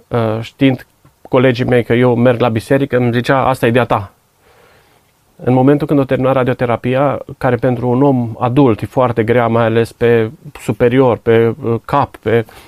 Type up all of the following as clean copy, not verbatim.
știind colegii mei că eu merg la biserică, îmi zicea, asta e de-a ta. În momentul când o termina radioterapia, care pentru un om adult e foarte grea, mai ales pe superior, pe cap,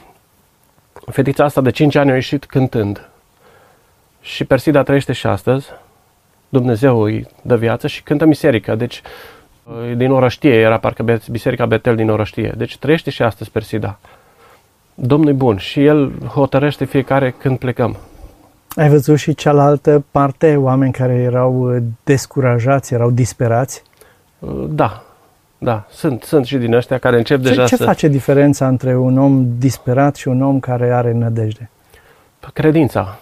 fetița asta de 5 ani a ieșit cântând. Și Persida trăiește și astăzi. Dumnezeu îi dă viață și cântă miserică. Deci, din Orăștie, era parcă Biserica Betel din Orăștie. Deci trăiește și astăzi Persida. Domnul e bun și El hotărăște fiecare când plecăm. Ai văzut și cealaltă parte, oameni care erau descurajați, erau disperați? Da. Sunt și din ăștia care încep deja Ce face diferența între un om disperat și un om care are nădejde? Credința.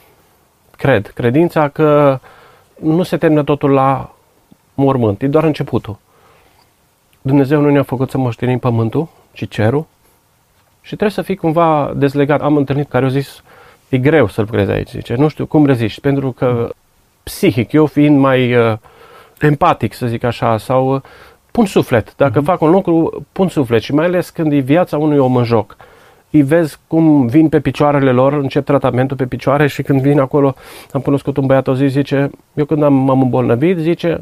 Credința că nu se termină totul la mormânt, e doar începutul. Dumnezeu nu ne-a făcut să moștenim pământul, ci cerul. Și trebuie să fii cumva dezlegat. Am întâlnit care au zis, e greu să lucrezi aici, zice, nu știu cum reziști, pentru că psihic, eu fiind mai empatic, să zic așa, sau pun suflet. Dacă fac un lucru, pun suflet și mai ales când e viața unui om în joc. Îi vezi cum vin pe picioarele lor, încep tratamentul pe picioare și când vin acolo, am cunoscut un băiat o zi, zice, eu când m-am îmbolnăvit, zice,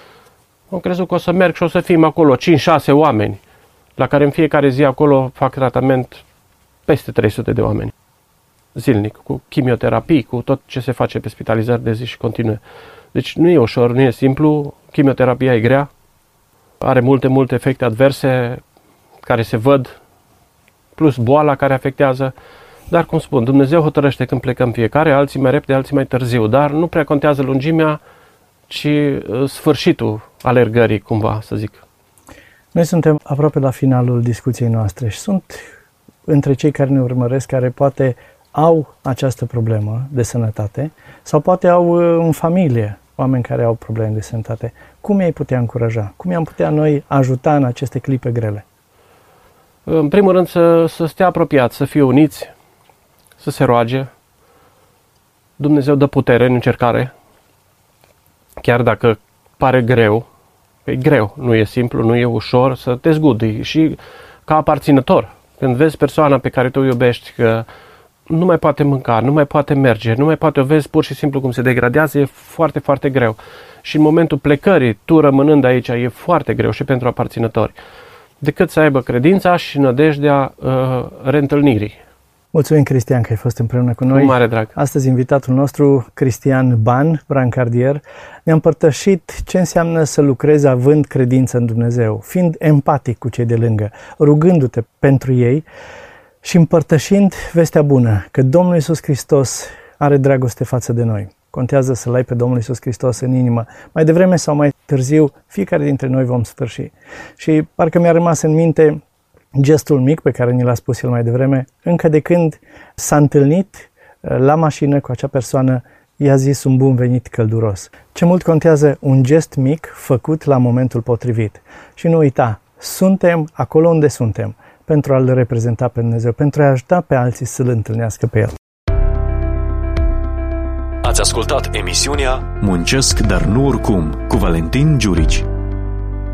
am crezut că o să merg și o să fim acolo 5-6 oameni, la care în fiecare zi acolo fac tratament peste 300 de oameni, zilnic, cu chimioterapii, cu tot ce se face pe spitalizări de zi și continue. Deci nu e ușor, nu e simplu, chimioterapia e grea, are multe efecte adverse care se văd, plus boala care afectează, dar cum spun, Dumnezeu hotărăște când plecăm fiecare, alții mai repede, alții mai târziu, dar nu prea contează lungimea, ci sfârșitul alergării, cumva, să zic. Noi suntem aproape la finalul discuției noastre și sunt între cei care ne urmăresc, care poate au această problemă de sănătate sau poate au în familie oameni care au probleme de sănătate. Cum i-ai putea încuraja? Cum i-am putea noi ajuta în aceste clipe grele? În primul rând să stea apropiați, să fie uniți, să se roage. Dumnezeu dă putere în încercare, chiar dacă pare greu. E greu, nu e simplu, nu e ușor să te zgudui și ca aparținător. Când vezi persoana pe care tu o iubești că nu mai poate mânca, nu mai poate merge, nu mai poate, o vezi pur și simplu cum se degradează, e foarte, foarte greu. Și în momentul plecării, tu rămânând aici, e foarte greu și pentru aparținători, decât să aibă credința și nădejdea reîntâlnirii. Mulțumim, Cristian, că ai fost împreună cu noi. Cu mare drag. Astăzi invitatul nostru, Cristian Ban, brancardier, ne-a împărtășit ce înseamnă să lucrezi având credință în Dumnezeu, fiind empatic cu cei de lângă, rugându-te pentru ei și împărtășind vestea bună, că Domnul Iisus Hristos are dragoste față de noi. Contează să-L ai pe Domnul Iisus Hristos în inimă. Mai devreme sau mai târziu, fiecare dintre noi vom sfârși. Și parcă mi-a rămas în minte gestul mic pe care ni l-a spus el mai devreme, încă de când s-a întâlnit la mașină cu acea persoană, i-a zis un bun venit călduros. Ce mult contează un gest mic făcut la momentul potrivit. Și nu uita, suntem acolo unde suntem pentru a-L reprezenta pe Dumnezeu, pentru a ajuta pe alții să-L întâlnească pe El. Ați ascultat emisiunea Muncesc, dar nu oricum, cu Valentin Giurici.